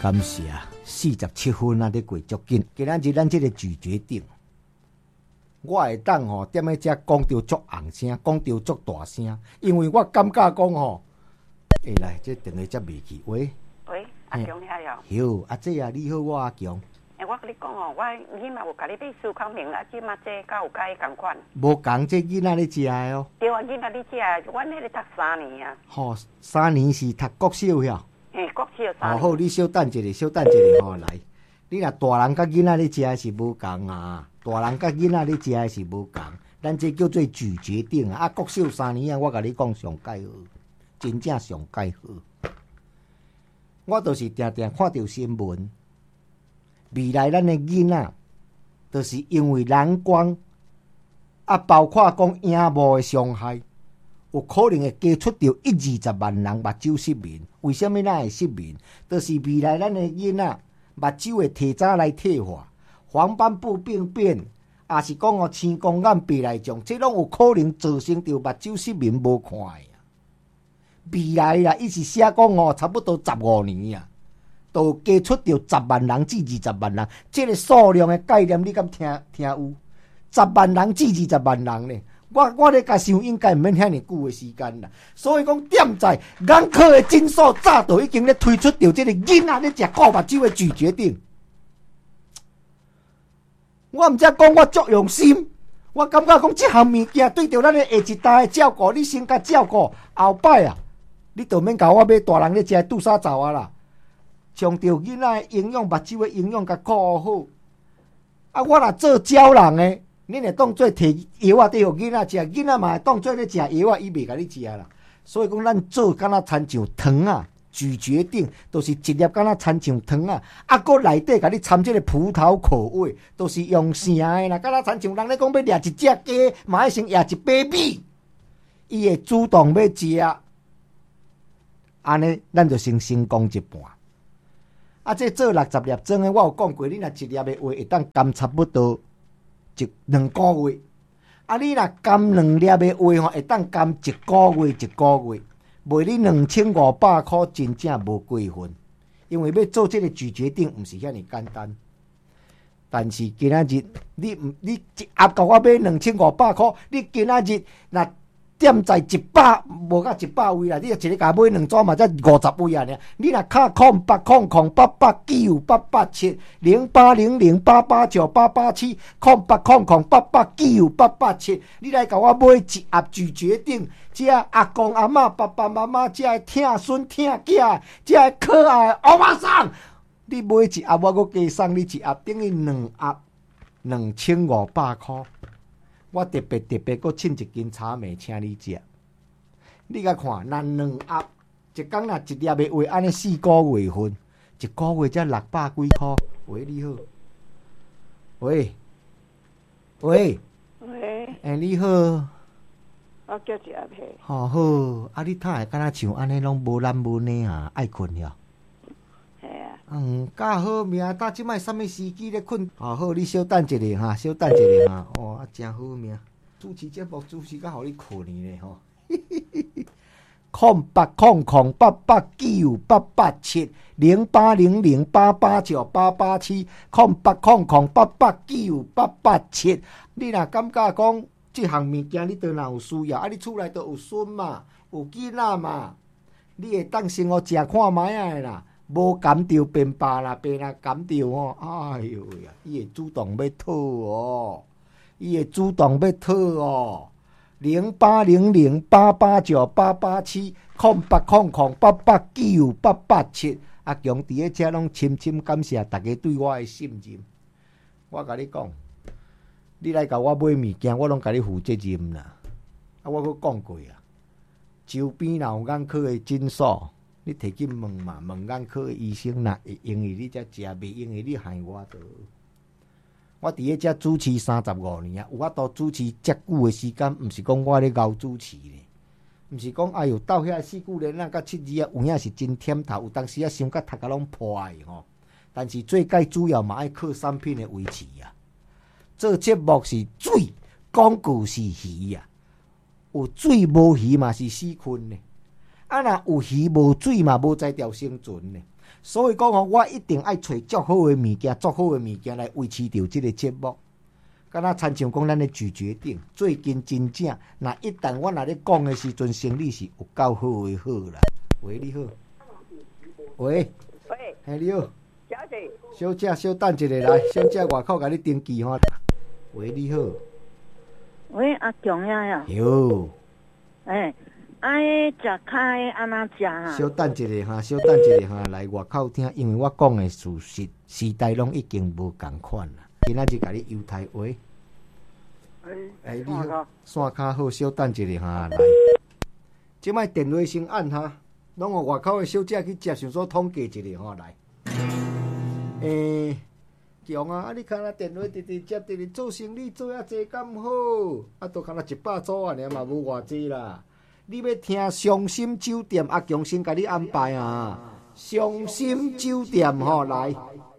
感谢47分啊，咧过足紧。今仔日咱这个拒绝顶，我会当吼踮咧遮讲着足红声，讲着足大声，因为我感觉讲吼，来，这电话接未去。喂， 阿强遐哟。 哟，阿姐啊，你好，我阿强。 我跟你讲哦，我囡仔有甲你买苏康明啦，即马这甲有甲共款。 无共这囡仔咧食的哦。 对啊，囡仔你食的，阮迄个读3年啊。 吼，3年是读国小遐。 嘿，国小3年。 好，你稍等一下，吼来。你若大人甲囡仔咧食的是无共啊，大人甲囡仔咧食的是无共，咱这叫做拒绝顶啊。国小3年啊，我甲你讲上介好，真正上介好。我就是定定看到新闻。未来咱的囡仔，就是因为蓝光啊，包括讲影幕的伤害，有可能会加出到120万人目睭失明。为什么咱会失明？就是未来咱的囡仔目睭会提早来退化，黄斑部病变，也是讲青光眼白内障，这拢有可能造成到目睭失明无看的。未来啦，伊是写讲差不多15年啊。都加出到10万人至20万人，这个数量的概念你敢听有？10万人至20万人呢？我咧甲想，应该毋免遐尼久的时间啦。所以讲，点在眼科的诊所早都已经咧推出到这个囡仔咧食顾目睭的拒绝顶。我毋知讲我足用心，我感觉讲这项物件对着咱的下一代的照顾，你先甲照顾，后摆啊，你就免甲我买大人咧食杜沙枣啊啦。将着囡仔的营养、目睭的营养，甲顾好。啊，我若做鸟人的，恁会当做摕药啊，伫互囡仔食，囡仔嘛会当做咧食药啊，伊袂甲你食啦。所以讲，咱做敢若亲像糖啊，咀嚼顶都是一粒敢若亲像糖啊，啊，搁内底甲你掺这个葡萄口味，都是用啥的啦？敢若亲像人咧讲要掠一只鸡，嘛爱先掠一把米，伊会主动要食，安尼咱就先成功一半。啊，这做60粒装的，我有讲过，你若一粒的话会当甘差不多2个月。啊，你若甘2粒的话吼，会当甘1个月。卖你2500块，真正无过分。因为要做这个拒绝顶，毋是遐尼简单。但是今仔日你一盒甲我买2500块，你今仔日若点在100，无到100位啦，你一个甲买2组嘛，才50位啊！你若卡0800889887 0800889887 0800889887，你来甲我买一盒拒绝顶，这阿公阿嬷、爸爸妈妈，这疼孙疼囝，这可爱的欧巴桑，你买一盒，我阁加送你一盒，等于2盒2500块。我特别搁请一斤茶糜请你食，你甲看，咱2盒，一工若一粒的话，安尼4个月份，1个月才600几块。喂，你好，喂，你好， 我叫一盒嘿。 好，啊，你太敢若像安尼拢无男无女啊，爱困了。较好命，搭即摆什么时机咧困？好，你稍等一下哈，啊，真好命。主持节目主持甲互你困咧吼。0800889887 0800889887 0800889887。你若感觉讲即项物件你倒若有需要，啊，你厝内都有孙嘛，有囡仔嘛，你会当先互食看卖啊啦。无感到变白啦，变啦感到哦，哎呦呀，伊会主动要讨哦，0800889887 0800889887。阿强伫咧遮拢深深感谢大家对我的信任。我甲你讲，你来甲我买物件，我拢甲你负责任啦。啊，我阁讲过啊，周边若有眼科的诊所。你摕去问嘛，问眼科的医生若会用伊你才食，袂用伊你害我倒。我伫咧遮主持35年啊，有法度主持遮久的时间，毋是讲我咧熬主持咧，毋是讲哎哟到遐4、5年啊，甲7字啊，有影是真忝头，有当时啊想甲头壳拢破去吼。但是最介主要嘛爱靠产品的维持啊。做节目是水，讲故事鱼啊，有水无鱼嘛是死困呢。 啊，若有鱼无水嘛，无才调生存呢。所以讲吼，我一定爱找足好的物件，足好的物件来维持着这个节目。敢若亲像讲咱的拒绝顶，最近真正，若一旦我若咧讲的时阵，生理是有够好的好啦。喂，你好。喂。 喂。 嘿，你好。 小姐。 小姐，稍等一下来，小姐外口甲你登记吼。喂，你好。 喂，阿强呀。 哟。 食开安怎食啊？ 稍等一下哈，稍等一下哈，来外口听，因为我讲的事实，时代拢已经无共款啦。今仔日甲你犹太话。你好，线卡好，稍等一下哈，来。即摆电话先按哈，拢互外口的小姐去接，想说统计一下哈，来。强啊！你看那电话直直接，直直做生意做遐济咁好，都看那100组啊，尔嘛无偌济啦。你要听伤心酒店，阿强先甲你安排啊。伤心酒店吼，来。